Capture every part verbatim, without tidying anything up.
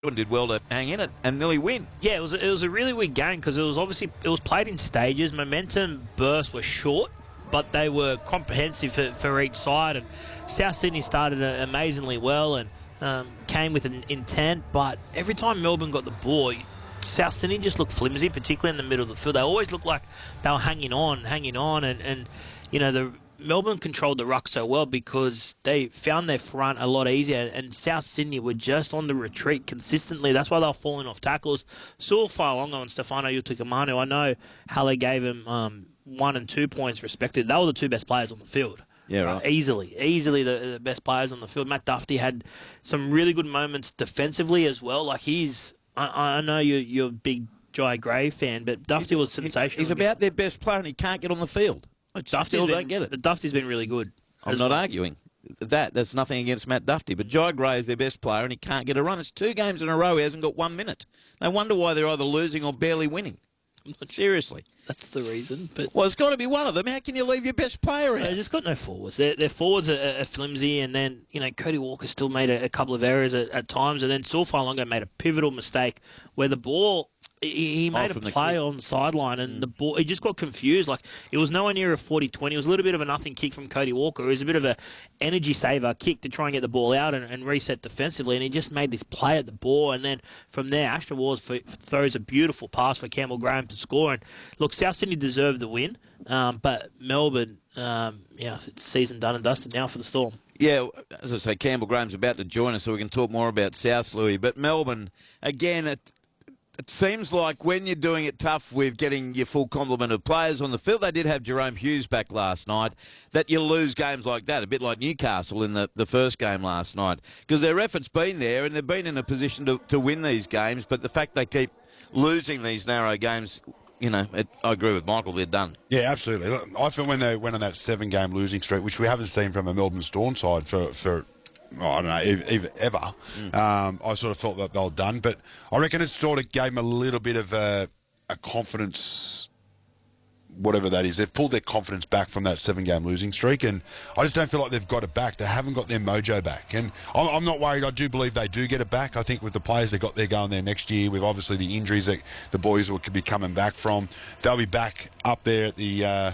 did well to hang in it and nearly win. Yeah, it was it was a really weird game because it was obviously it was played in stages. Momentum bursts were short, but they were comprehensive for, for each side. And South Sydney started amazingly well and um, came with an intent. But every time Melbourne got the ball, South Sydney just looked flimsy, particularly in the middle of the field. They always looked like they were hanging on, hanging on, and, and you know the. Melbourne controlled the ruck so well because they found their front a lot easier, and South Sydney were just on the retreat consistently. That's why they were falling off tackles. Saul Failonga and Stefano Utoikamanu, I know Halle gave him um, one and two points respected. They were the two best players on the field. Yeah, right. Uh, easily, easily the, the best players on the field. Matt Duffy had some really good moments defensively as well. Like he's, I, I know you're, you're a big Jai Gray fan, but Duffy was sensational. He's about their best player and he can't get on the field. I still don't get it. Duffy's been really good. I'm not arguing that. That's nothing against Matt Duffy, but Jai Gray is their best player and he can't get a run. It's two games in a row he hasn't got one minute. No wonder why they're either losing or barely winning. Seriously. That's the reason. But well, it's got to be one of them. How can you leave your best player out? They just got no forwards. Their, their forwards are, are flimsy, and then you know Cody Walker still made a, a couple of errors at, at times, and then Saul Failonga made a pivotal mistake where the ball. He, he made oh, a play on the sideline, and mm. the ball. He just got confused. Like it was nowhere near a forty twenty. It was a little bit of a nothing kick from Cody Walker. It was a bit of a energy saver kick to try and get the ball out and, and reset defensively. And he just made this play at the ball, and then from there, Ashton Wars f- throws a beautiful pass for Campbell Graham to score. And look, South Sydney deserved the win, um, but Melbourne, um, yeah, it's season done and dusted now for the Storm. Yeah, as I say, Campbell Graham's about to join us, so we can talk more about South, Louis. But Melbourne, again, it. It seems like when you're doing it tough with getting your full complement of players on the field, they did have Jerome Hughes back last night, that you lose games like that, a bit like Newcastle in the, the first game last night. Because their effort's been there and they've been in a position to, to win these games, but the fact they keep losing these narrow games, you know, it, I agree with Michael, they're done. Yeah, absolutely. Look, I feel when they went on that seven-game losing streak, which we haven't seen from a Melbourne Storm side for... for Oh, I don't know, ever. ever. Mm. Um, I sort of thought that they were done, but I reckon it sort of gave them a little bit of a, a confidence, whatever that is. They've pulled their confidence back from that seven-game losing streak, and I just don't feel like they've got it back. They haven't got their mojo back, and I'm, I'm not worried. I do believe they do get it back. I think with the players they've got there going there next year, with obviously the injuries that the boys will could be coming back from, they'll be back up there at the... Uh,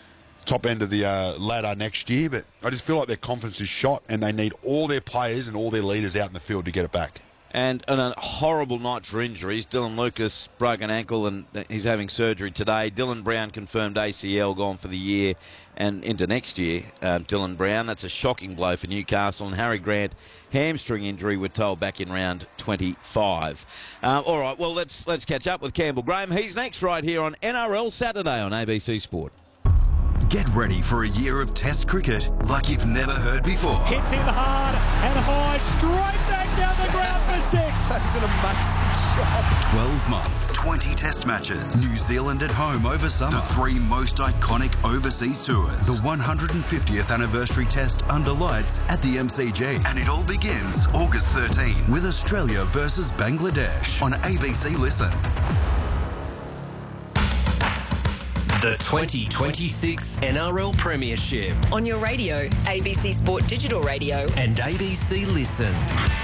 top end of the uh, ladder next year, but I just feel like their confidence is shot and they need all their players and all their leaders out in the field to get it back. And, and a horrible night for injuries. Dylan Lucas broke an ankle and he's having surgery today. Dylan Brown confirmed A C L, gone for the year and into next year. Um, Dylan Brown, that's a shocking blow for Newcastle. And Harry Grant, hamstring injury, we're told, back in round twenty-five. Uh, all right, well, let's let's catch up with Campbell Graham. He's next right here on N R L Saturday on A B C Sport. Get ready for a year of Test cricket like you've never heard before. Hits him hard and high, straight back down the ground for six. That's an amazing shot. twelve months, twenty Test matches. New Zealand at home over summer. The three most iconic overseas tours. The one hundred fiftieth anniversary Test under lights at the M C G. And it all begins August thirteenth with Australia versus Bangladesh on A B C Listen. The twenty twenty-six N R L Premiership. On your radio, A B C Sport Digital Radio. And A B C Listen.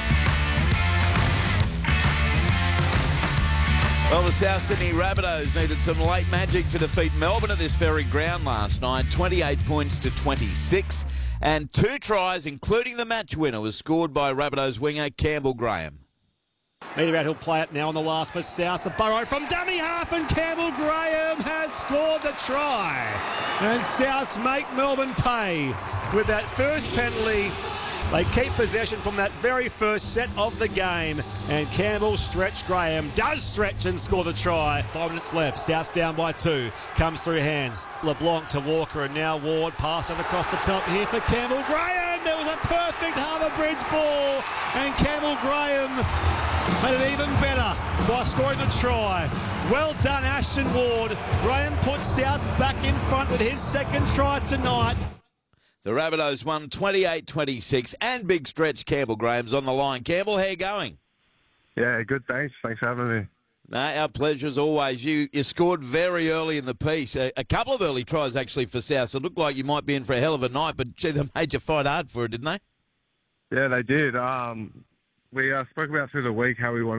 Well, the South Sydney Rabbitohs needed some late magic to defeat Melbourne at this very ground last night. twenty-eight points to twenty-six. And two tries, including the match winner, was scored by Rabbitohs winger Campbell Graham. Meanwhile, he'll play it now on the last for South. A burrow from dummy half, and Campbell Graham has scored the try. And Souths make Melbourne pay with that first penalty. They keep possession from that very first set of the game. And Campbell stretch Graham, does stretch and score the try. Five minutes left. Souths down by two. Comes through hands. LeBlanc to Walker, and now Ward. Pass it across the top here for Campbell Graham. There was a perfect Harbour Bridge ball. And Campbell Graham made it even better by scoring the try. Well done, Ashton Ward. Graham puts Souths back in front with his second try tonight. The Rabbitohs won twenty-eight twenty-six, and big stretch Campbell Graham's on the line. Campbell, how you going? Yeah, good, thanks. Thanks for having me. No, our pleasure as always. You you scored very early in the piece. A, a couple of early tries, actually, for South. So it looked like you might be in for a hell of a night, but gee, they made you fight hard for it, didn't they? Yeah, they did. Um, We uh, spoke about through the week how we want